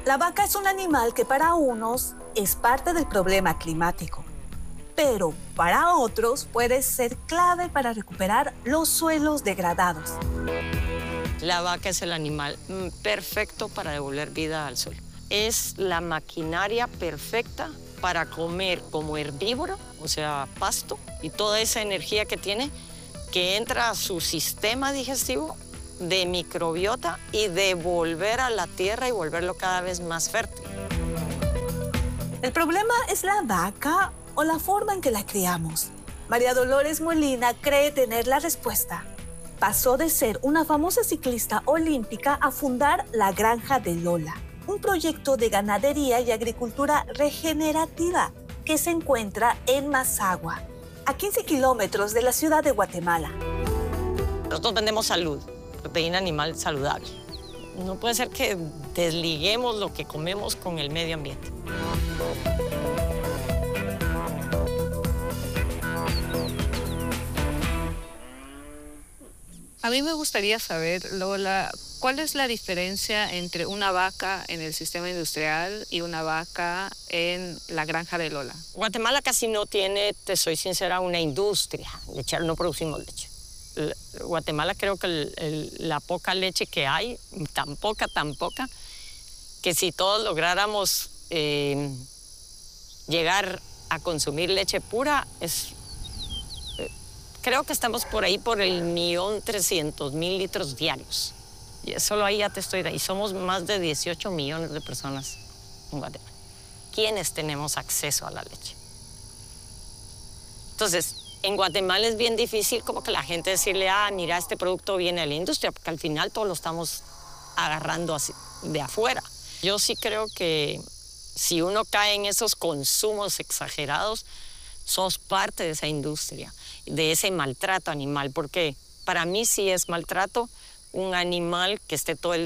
La vaca es un animal que para unos es parte del problema climático, pero para otros puede ser clave para recuperar los suelos degradados. La vaca es el animal perfecto para devolver vida al suelo. Es la maquinaria perfecta para comer como herbívoro, o sea, pasto, y toda esa energía que tiene, que entra a su sistema digestivo de microbiota y devolver a la tierra y volverlo cada vez más fértil. El problema es la vaca o la forma en que la criamos. María Dolores Molina cree tener la respuesta. Pasó de ser una famosa ciclista olímpica a fundar La Granja de Lola, un proyecto de ganadería y agricultura regenerativa que se encuentra en Mazagua, a 15 kilómetros de la ciudad de Guatemala. Nosotros vendemos salud, proteína animal saludable. No puede ser que desliguemos lo que comemos con el medio ambiente. A mí me gustaría saber, Lola, ¿cuál es la diferencia entre una vaca en el sistema industrial y una vaca en la granja de Lola? Guatemala casi no tiene, te soy sincera, una industria lechera, no producimos leche. Guatemala creo que la poca leche que hay, tan poca, que si todos lográramos llegar a consumir leche pura, creo que estamos por ahí por el 1.300.000 litros diarios. Y solo ahí ya te estoy... Y somos más de 18 millones de personas en Guatemala. ¿Quiénes tenemos acceso a la leche? Entonces, en Guatemala es bien difícil como que la gente decirle, mira, este producto viene de la industria, porque al final todo lo estamos agarrando así, de afuera. Yo sí creo que si uno cae en esos consumos exagerados, sos parte de esa industria, de ese maltrato animal, porque para mí sí es maltrato un animal que esté todo el